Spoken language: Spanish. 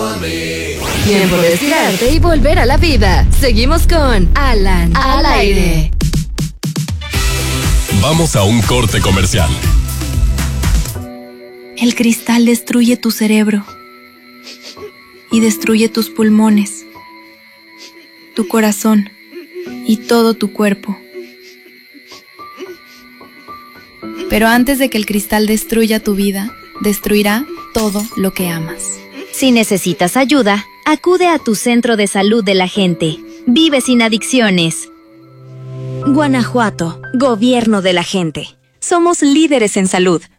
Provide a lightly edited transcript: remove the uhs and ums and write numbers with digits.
Tiempo de estirarte y volver a la vida. Seguimos con Alan al aire. Vamos a un corte comercial. El cristal destruye tu cerebro y destruye tus pulmones, tu corazón y todo tu cuerpo. Pero antes de que el cristal destruya tu vida, destruirá todo lo que amas. Si necesitas ayuda, acude a tu centro de salud de la gente. Vive sin adicciones. Guanajuato, Gobierno de la gente. Somos líderes en salud.